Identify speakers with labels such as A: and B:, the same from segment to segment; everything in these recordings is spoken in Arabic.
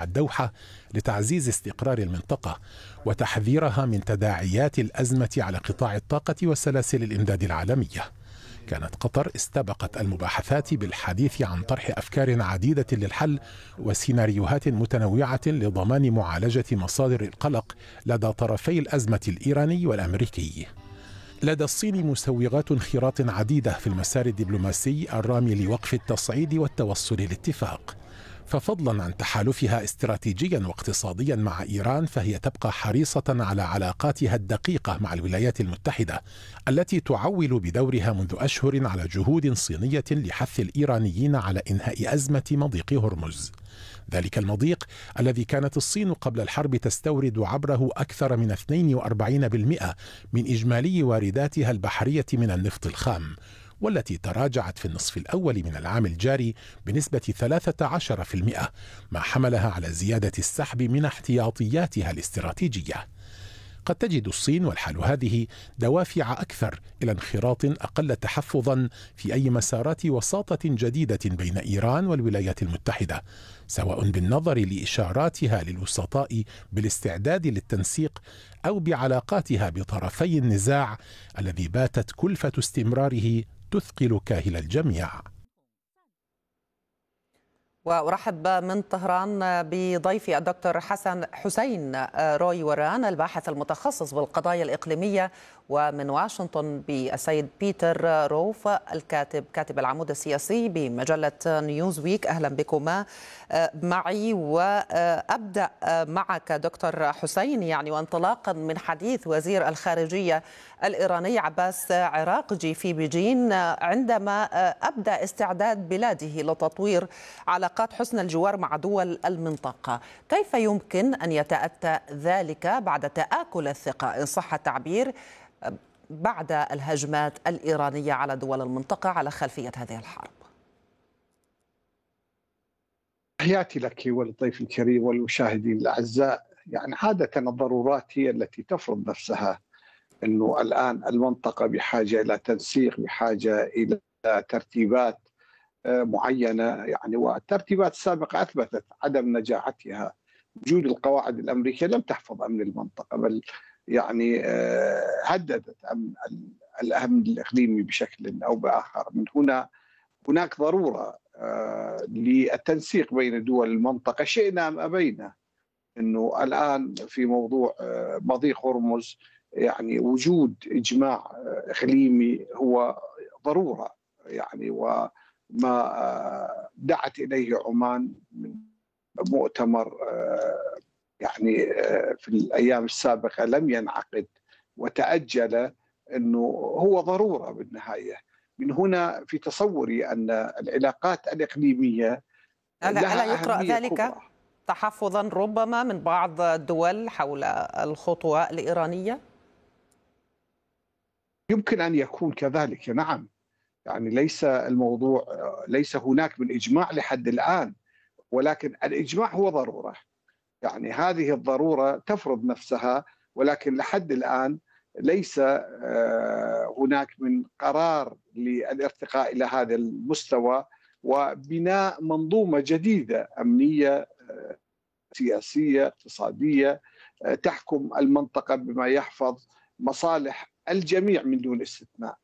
A: مع الدوحة لتعزيز استقرار المنطقة وتحذيرها من تداعيات الأزمة على قطاع الطاقة وسلاسل الإمداد العالمية. كانت قطر استبقت المباحثات بالحديث عن طرح أفكار عديدة للحل وسيناريوهات متنوعة لضمان معالجة مصادر القلق لدى طرفي الأزمة الإيراني والأمريكي. لدى الصين مسوغات انخراط عديدة في المسار الدبلوماسي الرامي لوقف التصعيد والتوصل لاتفاق. ففضلا عن تحالفها استراتيجيا واقتصاديا مع إيران، فهي تبقى حريصة على علاقاتها الدقيقة مع الولايات المتحدة التي تعول بدورها منذ أشهر على جهود صينية لحث الإيرانيين على إنهاء أزمة مضيق هرمز. ذلك المضيق الذي كانت الصين قبل الحرب تستورد عبره أكثر من 42% من إجمالي وارداتها البحرية من النفط الخام، والتي تراجعت في النصف الأول من العام الجاري بنسبة 13%، ما حملها على زيادة السحب من احتياطياتها الاستراتيجية. قد تجد الصين والحال هذه دوافع أكثر إلى انخراط أقل تحفظا في أي مسارات وساطة جديدة بين إيران والولايات المتحدة، سواء بالنظر لإشاراتها للوسطاء بالاستعداد للتنسيق أو بعلاقاتها بطرفي النزاع الذي باتت كلفة استمراره تثقل كاهل الجميع.
B: وأرحب من طهران بضيفي الدكتور حسين روي وران، الباحث المتخصص بالقضايا الإقليمية، ومن واشنطن بالسيد بيتر روف، كاتب العمود السياسي بمجلة نيوز ويك. أهلا بكما معي. وأبدأ معك دكتور حسين، يعني وانطلاقا من حديث وزير الخارجية الإيراني عباس عراقجي في بيجين عندما أبدأ استعداد بلاده لتطوير علاقات حسن الجوار مع دول المنطقة، كيف يمكن أن يتأتى ذلك بعد تآكل الثقة إن صح التعبير بعد الهجمات الإيرانية على دول المنطقة على خلفية هذه الحرب؟
C: تحياتي لك وللضيف الكريم والمشاهدين الأعزاء. يعني عادة الضرورات هي التي تفرض نفسها، أنه الآن المنطقة بحاجة إلى تنسيق، بحاجة إلى ترتيبات معينة، يعني والترتيبات السابقة أثبتت عدم نجاعتها. وجود القواعد الأمريكية لم تحفظ أمن المنطقة، بل يعني هددت الأمن الإقليمي بشكل أو بآخر. من هنا هناك ضرورة للتنسيق بين دول المنطقة، شئنا أم أبينا. أنه الآن في موضوع مضيق هرمز يعني وجود إجماع إقليمي هو ضرورة، يعني وما دعت إليه عمان من مؤتمر يعني في الأيام السابقة لم ينعقد وتأجل، أنه هو ضرورة بالنهاية. من هنا في تصوري أن العلاقات الإقليمية
B: ألا يقرأ ذلك
C: كبرى.
B: تحفظا ربما من بعض الدول حول الخطوة الإيرانية؟
C: يمكن أن يكون كذلك، نعم. يعني ليس هناك من إجماع لحد الآن، ولكن الإجماع هو ضرورة. يعني هذه الضرورة تفرض نفسها، ولكن لحد الآن ليس هناك من قرار للارتقاء إلى هذا المستوى وبناء منظومة جديدة أمنية سياسية اقتصادية تحكم المنطقة بما يحفظ مصالح الجميع من دون استثناء.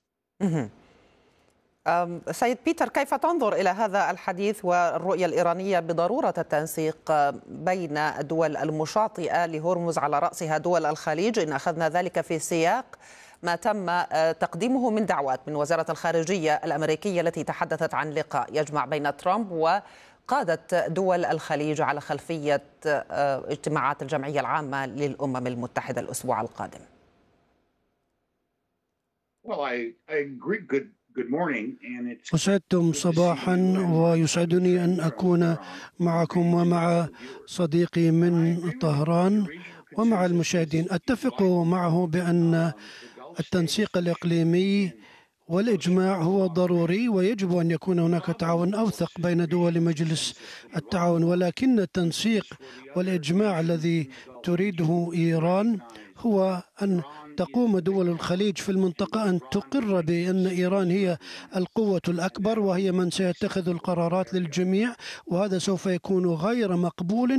B: سيد بيتر، كيف تنظر إلى هذا الحديث والرؤية الإيرانية بضرورة التنسيق بين الدول المشاطئة لهرمز على رأسها دول الخليج، إن أخذنا ذلك في سياق ما تم تقديمه من دعوات من وزارة الخارجية الأمريكية التي تحدثت عن لقاء يجمع بين ترامب وقادة دول الخليج على خلفية اجتماعات الجمعية العامة للأمم المتحدة الأسبوع القادم؟
D: أسعدتم صباحا، ويسعدني أن أكون معكم ومع صديقي من طهران ومع المشاهدين. أتفق معه بأن التنسيق الإقليمي والإجماع هو ضروري، ويجب أن يكون هناك تعاون أوثق بين دول مجلس التعاون، ولكن التنسيق والإجماع الذي تريده إيران هو أن تقوم دول الخليج في المنطقة أن تقر بأن إيران هي القوة الأكبر وهي من سيتخذ القرارات للجميع، وهذا سوف يكون غير مقبول